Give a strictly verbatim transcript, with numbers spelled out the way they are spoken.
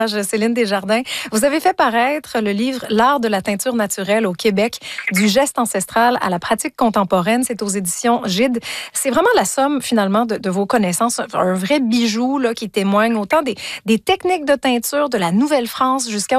Céline Desjardins. Vous avez fait paraître le livre L'art de la teinture naturelle au Québec, du geste ancestral à la pratique contemporaine. C'est aux éditions Gide. C'est vraiment la somme, finalement, de, de vos connaissances. Un vrai bijou là, qui témoigne autant des, des techniques de teinture de la Nouvelle-France jusqu'à